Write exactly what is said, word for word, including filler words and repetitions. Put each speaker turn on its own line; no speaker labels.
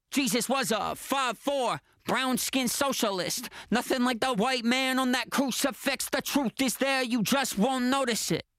Jesus was a five four, brown-skinned socialist. Nothing like the white man on that crucifix. The truth is there, you just won't notice it.